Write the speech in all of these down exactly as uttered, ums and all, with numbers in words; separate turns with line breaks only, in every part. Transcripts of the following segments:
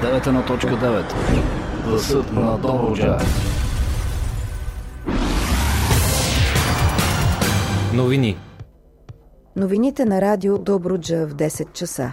девет едно точка девет. Гласът на Добруджа.
Новини.
Новините на радио Добруджа в десет часа.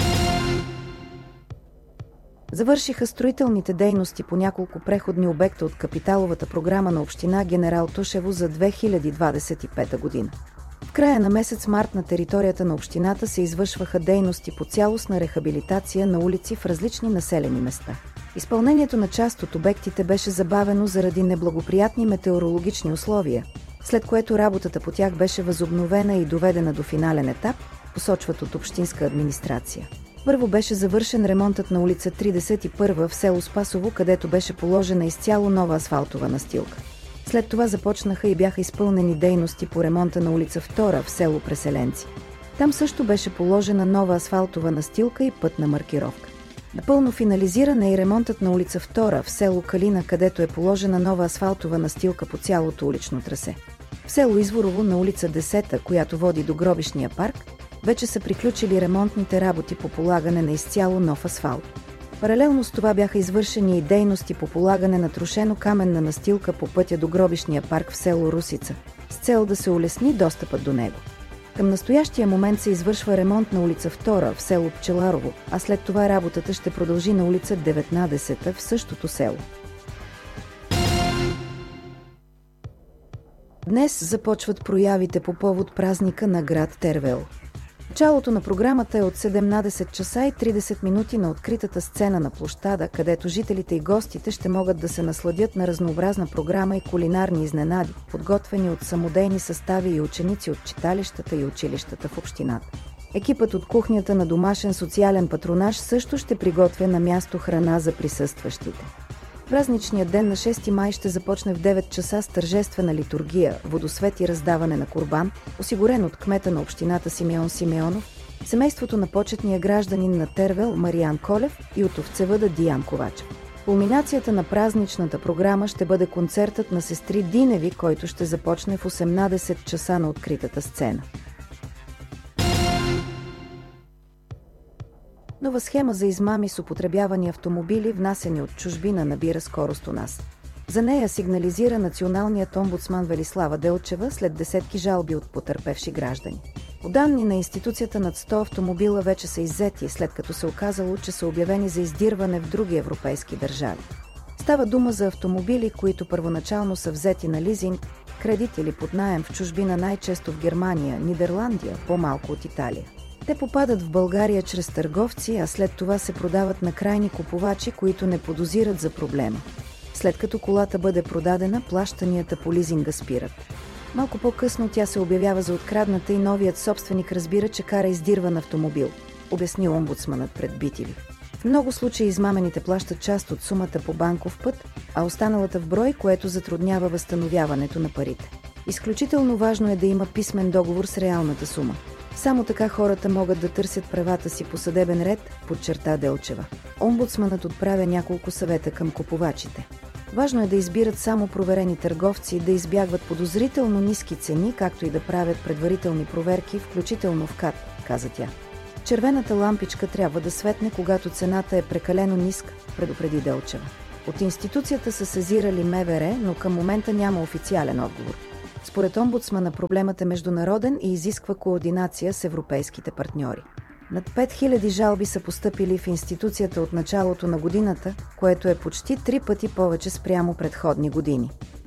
Завършиха строителните дейности по няколко преходни обекта от капиталовата програма на община Генерал Тошево за две хиляди двадесет и пета година. В края на месец март на територията на общината се извършваха дейности по цялостна рехабилитация на улици в различни населени места. Изпълнението на част от обектите беше забавено заради неблагоприятни метеорологични условия, след което работата по тях беше възобновена и доведена до финален етап, посочват от общинска администрация. Първо беше завършен ремонтът на улица тридесет и първа в село Спасово, където беше положена изцяло нова асфалтова настилка. След това започнаха и бяха изпълнени дейности по ремонта на улица втора в село Преселенци. Там също беше положена нова асфалтова настилка и пътна маркировка. Напълно финализиран е и ремонтът на улица втора в село Калина, където е положена нова асфалтова настилка по цялото улично трасе. В село Изворово на улица десета, която води до гробищния парк, вече са приключили ремонтните работи по полагане на изцяло нов асфалт. Паралелно с това бяха извършени и дейности по полагане на трошено каменна настилка по пътя до гробищния парк в село Русица, с цел да се улесни достъпът до него. Към настоящия момент се извършва ремонт на улица втора в село Пчеларово, а след това работата ще продължи на улица деветнадесета в същото село. Днес започват проявите по повод празника на град Тервел. Началото на програмата е от седемнадесет часа и тридесет минути на откритата сцена на площада, където жителите и гостите ще могат да се насладят на разнообразна програма и кулинарни изненади, подготвени от самодейни състави и ученици от читалищата и училищата в общината. Екипът от кухнята на домашен социален патронаж също ще приготвя на място храна за присъстващите. Празничният ден на шести май ще започне в девет часа с тържествена литургия, водосвет и раздаване на курбан, осигурен от кмета на общината Симеон Симеонов, семейството на почетния гражданин на Тервел Мариан Колев и от овцевъда Диан Ковачев. Кулминацията на празничната програма ще бъде концертът на сестри Диневи, който ще започне в осемнадесет часа на откритата сцена. Нова схема за измами с употребявани автомобили, внасяни от чужбина, набира скорост у нас. За нея сигнализира националният омбудсман Велислава Делчева след десетки жалби от потърпевши граждани. По данни на институцията, над сто автомобила вече са иззети, след като се оказало, че са обявени за издирване в други европейски държави. Става дума за автомобили, които първоначално са взети на лизинг, кредит или под наем в чужбина, най-често в Германия, Нидерландия, по-малко от Италия. Те попадат в България чрез търговци, а след това се продават на крайни купувачи, които не подозират за проблема. След като колата бъде продадена, плащанията по лизинга спират. Малко по-късно тя се обявява за открадната и новият собственик разбира, че кара издирван автомобил, обясни омбудсманът пред би ти ви. В много случаи измамените плащат част от сумата по банков път, а останалата в брой, което затруднява възстановяването на парите. Изключително важно е да има писмен договор с реалната сума. Само така хората могат да търсят правата си по съдебен ред, подчерта Делчева. Омбудсманът отправя няколко съвета към купувачите. Важно е да избират само проверени търговци, да избягват подозрително ниски цени, както и да правят предварителни проверки, включително в КАТ, каза тя. Червената лампичка трябва да светне, когато цената е прекалено ниска, предупреди Делчева. От институцията са сезирали МВР, но към момента няма официален отговор. Според омбудсмана проблемът е международен и изисква координация с европейските партньори. Над пет хиляди жалби са постъпили в институцията от началото на годината, което е почти три пъти повече спрямо предходни години.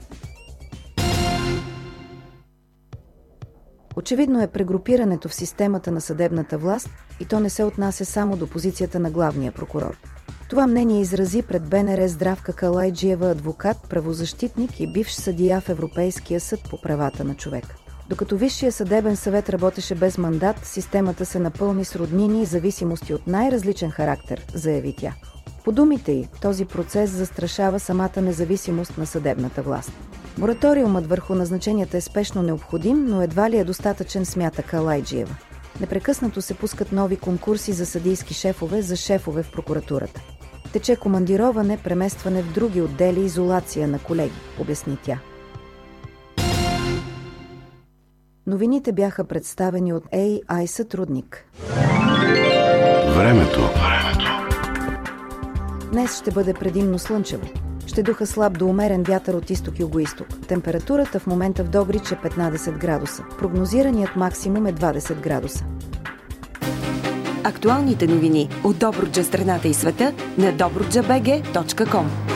Очевидно е прегрупирането в системата на съдебната власт и то не се отнася само до позицията на главния прокурор. Това мнение изрази пред Б Н Р Здравка Калайджиева, адвокат, правозащитник и бивш съдия в Европейския съд по правата на човека. Докато Висшия съдебен съвет работеше без мандат, системата се напълни с роднини и зависимости от най-различен характер, заяви тя. По думите й, този процес застрашава самата независимост на съдебната власт. Мораториумът върху назначенията е спешно необходим, но едва ли е достатъчен, смята Калайджиева. Непрекъснато се пускат нови конкурси за съдийски шефове, за шефове в прокуратурата. Тече командироване, преместване в други отдели, изолация на колеги, обясни тя. Новините бяха представени от Ей Ай сътрудник.
Времето.
Днес ще бъде предимно слънчево. Ще духа слаб до умерен вятър от изток-югоизток. Температурата в момента в Добрич е петнадесет градуса. Прогнозираният максимум е двадесет градуса.
Актуалните новини от Добруджа, страната и света на добруджа бг точка ком.